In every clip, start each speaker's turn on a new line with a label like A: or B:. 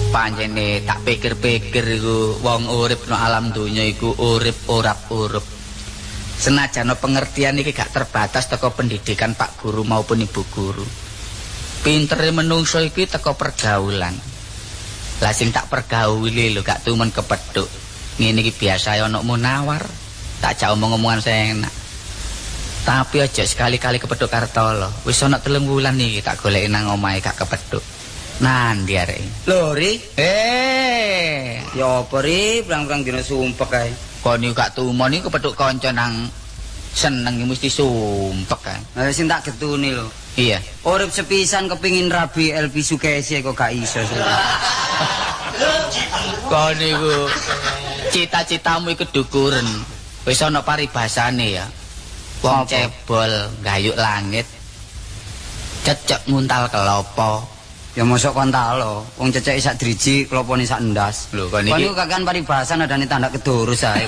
A: Panjene tak pikir-pikir iku wong urip no alam donya iku urip urap-urup. Senajan pengertian iki gak terbatas teko pendidikan Pak Guru maupun Ibu Guru. Pintere menungso iki teko pergaulan. Lah sing tak pergauli lho gak tumen kepethuk. Ngene iki biasa ana munawar. Tak jak omong-omongan enak. Tapi aja sekali-kali kepethuk Kartolo. Wis ana 3 wulan iki tak goleki nang omahe gak kepethuk. Nandi arek.
B: Lho, Ri.
A: Ya
B: apa Ri, prang-prang dina sumpek kae.
A: Kon iki gak tumon iki kepethuk kanca nang seneng mesti sumpek kae.
B: Lah sing tak getuni lho.
A: Iya.
B: Urip sepisan kepingin rabi Elvi Sukesi kok gak iso.
A: Kon niku cita-citamu iku kedukuren. Wis ana paribasane ya. Wong cebol gayuk langit. Cecek nguntal kelopo.
B: Ya mosok kon talo, wong cecek sak driji, klopone sak endas.
A: Lho kon iki.
B: Kon niku kakean paribasan adane tanda kedurus ae.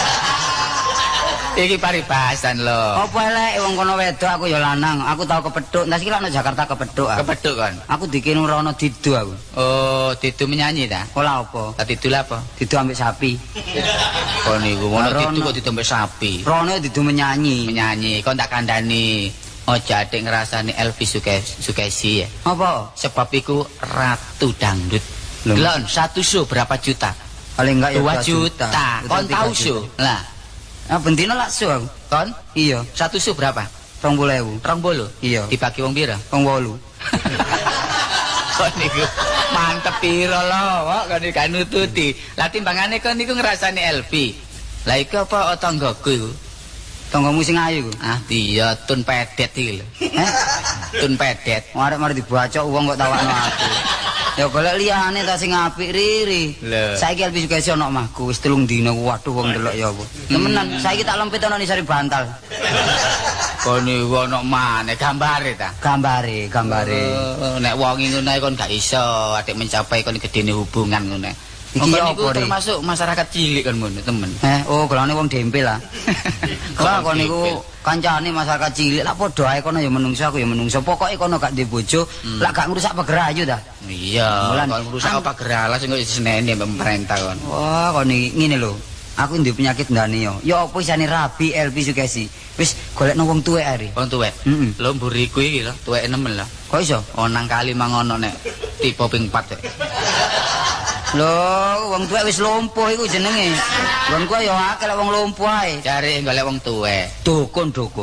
A: Iki paribasan lho.
B: Apa elek wong kono wedok aku ya lanang, aku tau kepethuk. Ndas iki lak nang Jakarta kepethuk.
A: Kepethuk kon.
B: Aku dikene rono didu aku.
A: Oh, didu menyanyi ta?
B: Ola apa?
A: Tak didu apa?
B: Didu ambek sapi.
A: Kon niku ngono didu kok didu ambek sapi.
B: Rono didu menyanyi.
A: Menyanyi, kon tak kandhani. Ojo atik ngrasani Elvi Sukesi ya.
B: Apa?
A: Sebab iku ratu dangdut. Lon, 1 show berapa juta?
B: Paling enggak ya
A: 2 juta. Kon tahu show? Lah.
B: Ah bendino lak show aku.
A: Kon?
B: Iya.
A: 1 show berapa?
B: 20.000.
A: 20.
B: Iya.
A: Dibagi wong pira?
B: Wong 8.
A: Kon niku mantep pira lho, kok kon iki kan nututi. Lah timbangane kon niku ngrasani Elvi. Lah iku apa tanggaku iku?
B: Tanggamu sing ayu ku.
A: Ah, iya tun pedet iki lho. Tun pedet.
B: Arek mari dibacok wong kok tawakno aku. Ya golek liyane ta sing apik Riri. Saiki Elvi Sukesi ana omahku wis 3 dina waduh wong delok ya apa. Temenan, saiki tak lempit ana Sari Bantal.
A: Kon niku ana maneh gambare ta?
B: Gambare.
A: Nek wong ngono kon gak iso atik mencapai kon gedene hubungan ngono.
B: Iki
A: niku
B: apa
A: termasuk masyarakat cilik kan ngono, temen.
B: Oh, golane wong dempel lah. Lah kon niku kancane masyarakat cilik lah padha ae kono ya menungso aku ya menungso. Pokoke kono gak ndek bojo, lak gak ngrusak pagerayu ta.
A: Iya, kon ngrusak pageralah sing kok diseneni mbek pemerintah kon.
B: Wah, kon iki ngene lho. Aku ndek penyakit ndane yo. Ya apa isane rabi Elvi Sukesi. Wis golekno wong tuwek are.
A: Wong tuwek. Lho mburiku iki lho, tuwek nemen lho.
B: Kok iso?
A: Onang kali mangono nek tipe ping 4 kok.
B: Lho, wong tuwek wis lumpuh iku jenenge. Wong ku ya akeh wong lumpuh ae.
A: Cari golek wong tuwek.
B: Dukun.